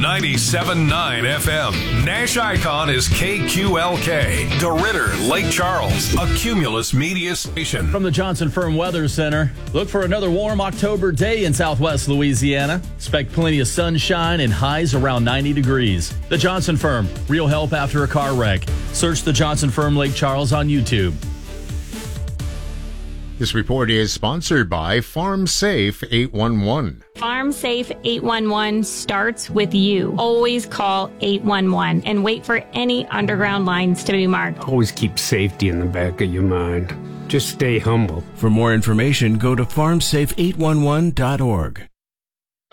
97.9 FM. Nash Icon is KQLK. DeRidder, Lake Charles, a Cumulus media station. From the Johnson Firm Weather Center, look for another warm October day in southwest Louisiana. Expect plenty of sunshine and highs around 90 degrees. The Johnson Firm, real help after a car wreck. Search the Johnson Firm Lake Charles on YouTube. This report is sponsored by Farm Safe 811. Farm Safe 811 starts with you. Always call 811 and wait for any underground lines to be marked. Always keep safety in the back of your mind. Just stay humble. For more information, go to farmsafe811.org.